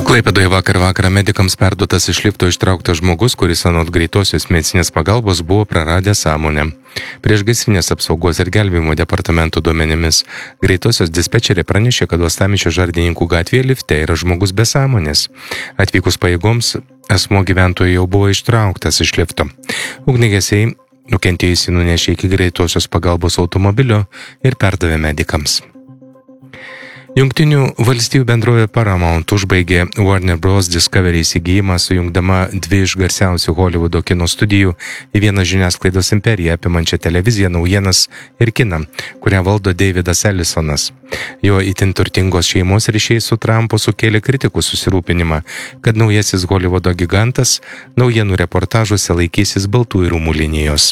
Klaipėdoje vakarą medikams perduotas iš lifto ištrauktas žmogus, kuris anot greitosios medicininės pagalbos buvo praradęs sąmonę. Priešgaisrinės apsaugos ir gelbėjimo departamento duomenimis greitosios dispečerė pranešė, kad Uostamiesčio Žardininkų gatvėje lifte yra žmogus be sąmonės. Atvykus pajėgoms, asmuo gyventojų jau buvo ištrauktas iš lifto. Ugniagesiai nukentėjusį nunešė iki greitosios pagalbos automobilio ir perdavė medikams. Jungtinių valstijų bendrovė Paramount užbaigė Warner Bros. Discovery įsigijimą, sujungdama dvi iš garsiausių Hollywoodo kino studijų į vieną žiniasklaidos imperiją apimančią televiziją, naujienas ir kiną, kurią valdo Davidas Ellisonas. Jo itin turtingos šeimos ryšiai su Trumpu sukėlė kritikų susirūpinimą, kad naujasis Hollywoodo gigantas naujienų reportažuose laikysis Baltųjų rūmų linijos.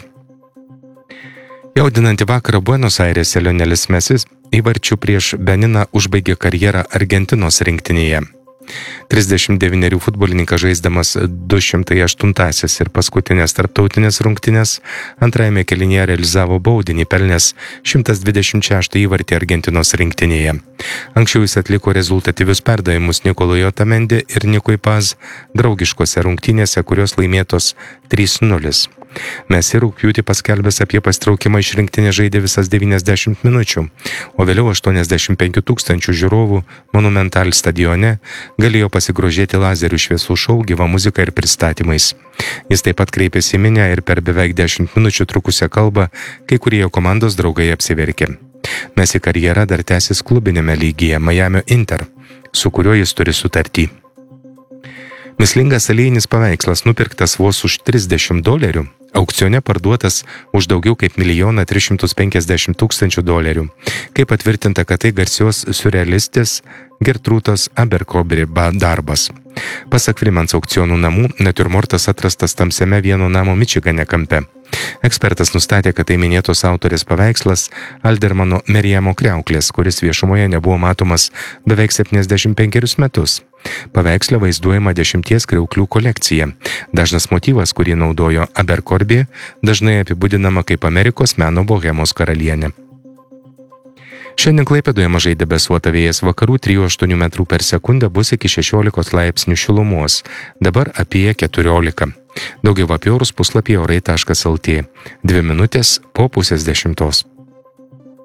Jaudinantį vakarą Buenos Airėse Lionelis Mesis įvarčiu prieš Beniną užbaigė karjerą Argentinos rinktinėje. 39 futbolininkas žaisdamas 208 ir paskutinės tarptautinės rungtynės antrajame kėlinyje realizavo baudinį, pelnęs 126 įvartį Argentinos rinktinėje. Anksčiau jis atliko rezultatyvius perdavimus Nikolui Otamendi ir Nikui Paz draugiškose rungtynėse, kurios laimėtos 3-0. Messi rugpjūtį paskelbęs apie pasitraukimą iš rinktinės žaidė visas 90 minučių, o vėliau 85 000 žiūrovų Monumental stadione galėjo pasigrožėti lazerių šviesų šou, gyva muzika ir pristatymais. Jis taip pat kreipėsi į minią ir per beveik 10 minučių trukusią kalbą kai kurie jo komandos draugai apsiverkė. Messi karjera dar tęsis klubinėme lygyje Miami Inter, su kuriuo jis turi sutartį. Mislingas aliejinis paveikslas nupirktas vos už $30, aukcione parduotas už daugiau kaip $1 350 000. Kaip patvirtinta, kad tai garsios siurrealistės Gertrūdos Abercrombie darbas. Pasak Freemans aukcionų namų, natiurmortas atrastas tamsiame vieno namo Mičigane kampe. Ekspertas nustatė, kad tai minėtos autorės paveikslas Aldermano Meriamo kriauklės, kuris viešumoje nebuvo matomas beveik 75 metus. Paveiksle vaizduojama 10 kriauklių kolekcija. Dažnas motyvas, kurį naudojo Abercrombie, dažnai apibūdinama kaip Amerikos meno bohemos karalienė. Šiandien Klaipėdoje mažai debesuota, vėjas vakarų 3-8 metrų per sekundę, bus iki 16 laipsnių šilumos, dabar apie 14. Daugiau apie orus puslapyje orai.lt. 2 minutės po 9:30.